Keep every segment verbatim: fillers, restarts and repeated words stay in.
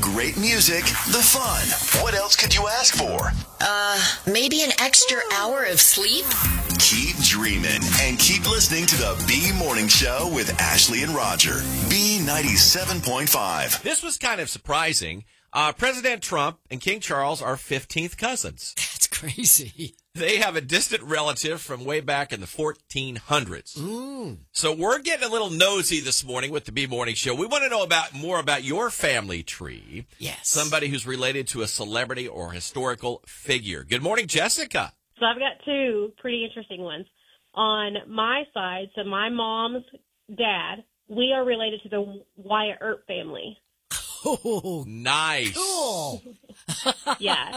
great music, the fun. What else could you ask for? Uh, maybe an extra hour of sleep? Keep dreaming and keep listening to the B Morning Show with Ashley and Roger. B ninety-seven point five. This was kind of surprising. Uh, President Trump and King Charles are fifteenth cousins. That's crazy. They have a distant relative from way back in the fourteen hundreds. Mm. So we're getting a little nosy this morning with the B Morning Show. We want to know about more about your family tree. Yes. Somebody who's related to a celebrity or historical figure. Good morning, Jessica. So I've got two pretty interesting ones. On my side, so my mom's dad, we are related to the Wyatt Earp family. Oh, nice. Cool. Yeah.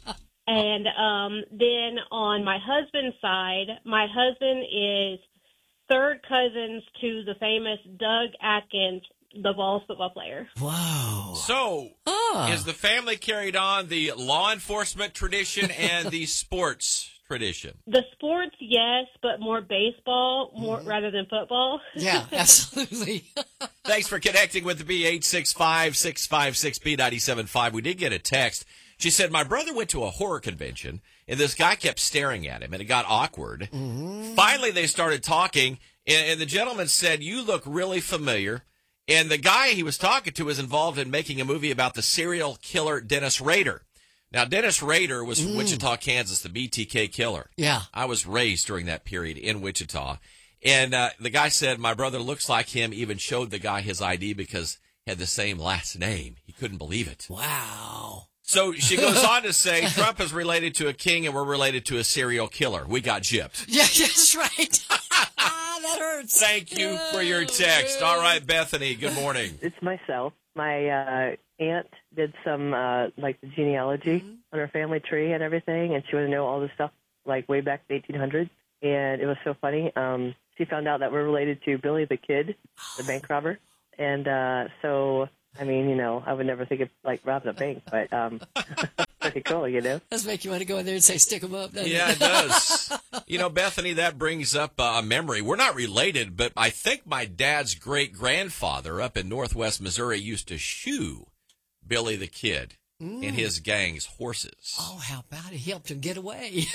And um, then on my husband's side, my husband is third cousins to the famous Doug Atkins, the Vols football player. Wow. So, Ah. is the family carried on the law enforcement tradition and the sports tradition? The sports, yes, but more baseball more mm-hmm. rather than football. Yeah, absolutely. Thanks for connecting with the B eight six five, six five six, B nine seven five. We did get a text. She said, my brother went to a horror convention, and this guy kept staring at him, and it got awkward. Mm-hmm. Finally, they started talking, and, and the gentleman said, you look really familiar. And the guy he was talking to was involved in making a movie about the serial killer Dennis Rader. Now, Dennis Rader was from mm. Wichita, Kansas, the B T K killer. Yeah. I was raised during that period in Wichita. And uh, the guy said, my brother looks like him, even showed the guy his I D because he had the same last name. He couldn't believe it. Wow. So she goes on to say, Trump is related to a king and we're related to a serial killer. We got gypped. Yeah, that's right. That hurts. Thank you for your text. All right, Bethany, good morning. It's myself. My uh, aunt did some, uh, like, the genealogy mm-hmm. on her family tree and everything, and she wanted to know all this stuff, like, way back in the eighteen hundreds. And it was so funny. Um, she found out that we're related to Billy the Kid, the bank robber. And uh, so... I mean, you know, I would never think of, like, robbing a bank, but um, pretty cool, you know? Does make you want to go in there and say, stick them up, doesn't Yeah, it? it does. You know, Bethany, that brings up uh, a memory. We're not related, but I think my dad's great-grandfather up in northwest Missouri used to shoe Billy the Kid mm. and his gang's horses. Oh, how about it? He helped him get away.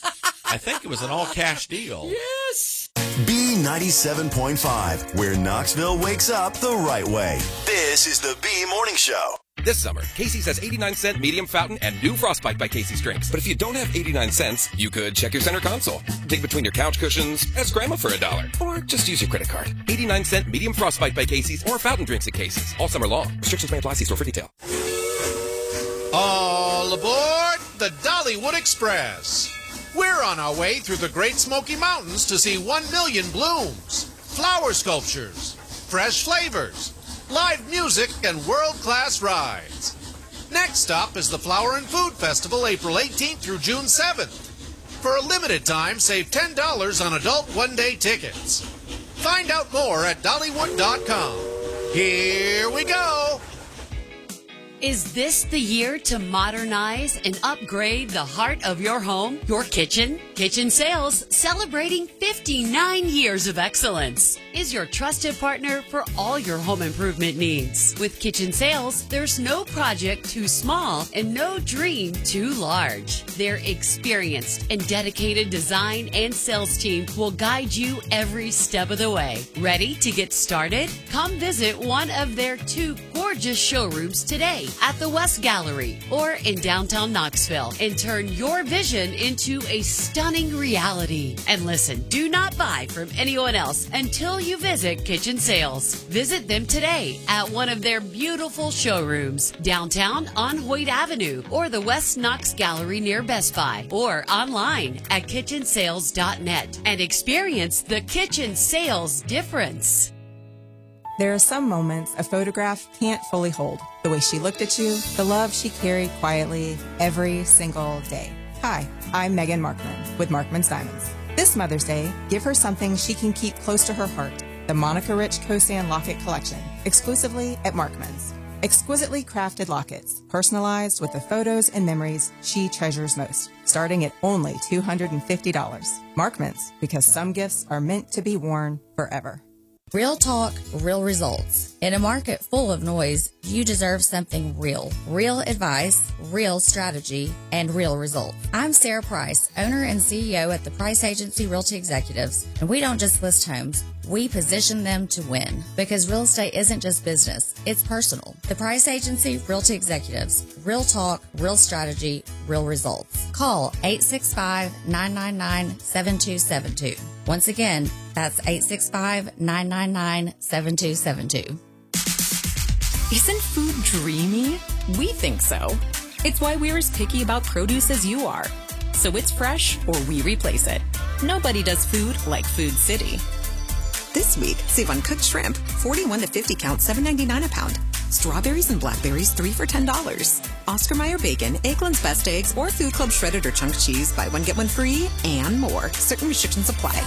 I think it was an all-cash deal. Yes. B ninety-seven point five, where Knoxville wakes up the right way. This is the B Morning Show. This summer, Casey's has eighty-nine cent medium fountain and new Frostbite by Casey's drinks. But if you don't have eighty-nine cents, you could check your center console, dig between your couch cushions, ask Grandma for a dollar, or just use your credit card. eighty-nine cent medium Frostbite by Casey's or fountain drinks at Casey's all summer long. Restrictions may apply. See store for detail. All aboard the Dollywood Express. We're on our way through the Great Smoky Mountains to see one million blooms, flower sculptures, fresh flavors, live music, and world-class rides. Next stop is the Flower and Food Festival, April eighteenth through June seventh. For a limited time, save ten dollars on adult one-day tickets. Find out more at Dollywood dot com. Here we go! Is this the year to modernize and upgrade the heart of your home, your kitchen? Kitchen Sales, celebrating fifty-nine years of excellence, is your trusted partner for all your home improvement needs. With Kitchen Sales, there's no project too small and no dream too large. Their experienced and dedicated design and sales team will guide you every step of the way. Ready to get started? Come visit one of their two gorgeous showrooms today at the West Gallery or in downtown Knoxville and turn your vision into a stunning reality. And listen, do not buy from anyone else until you visit Kitchen Sales. Visit them today at one of their beautiful showrooms downtown on Hoyt Avenue or the West Knox Gallery near Best Buy or online at kitchen sales dot net and experience the Kitchen Sales difference. There are some moments a photograph can't fully hold. The way she looked at you, the love she carried quietly every single day. Hi, I'm Megan Markman with Markman's Diamonds. This Mother's Day, give her something she can keep close to her heart. The Monica Rich Kosan Locket Collection, exclusively at Markman's. Exquisitely crafted lockets, personalized with the photos and memories she treasures most, starting at only two hundred fifty dollars. Markman's, because some gifts are meant to be worn forever. Real talk, real results. In a market full of noise, you deserve something real. Real advice, real strategy, and real results. I'm Sarah Price, owner and C E O at the Price Agency Realty Executives, and we don't just list homes. We position them to win because real estate isn't just business, it's personal. The Price Agency Realty Executives. Real talk, real strategy, real results. Call eight six five, nine nine nine, seven two seven two. Once again, that's eight six five, nine nine nine, seven two seven two. Isn't food dreamy? We think so. It's why we're as picky about produce as you are. So it's fresh or we replace it. Nobody does food like Food City. This week, save on cooked shrimp, forty-one to fifty count, seven ninety-nine a pound. Strawberries and blackberries, three for ten dollars. Oscar Mayer bacon, Eggland's Best Eggs, or Food Club shredded or chunk cheese, buy one, get one free, and more. Certain restrictions apply.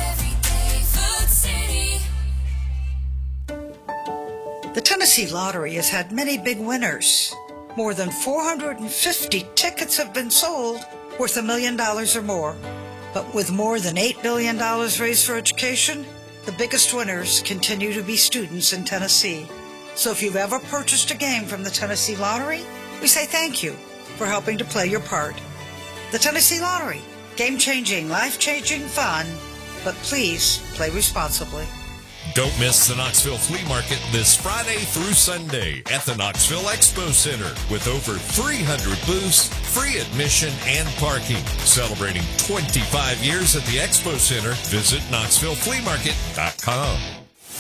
The Tennessee Lottery has had many big winners. More than four hundred fifty tickets have been sold, worth a million dollars or more. But with more than eight billion dollars raised for education, the biggest winners continue to be students in Tennessee. So if you've ever purchased a game from the Tennessee Lottery, we say thank you for helping to play your part. The Tennessee Lottery, game-changing, life-changing fun, but please play responsibly. Don't miss the Knoxville Flea Market this Friday through Sunday at the Knoxville Expo Center with over three hundred booths, free admission, and parking. Celebrating twenty-five years at the Expo Center, visit knoxville flea market dot com.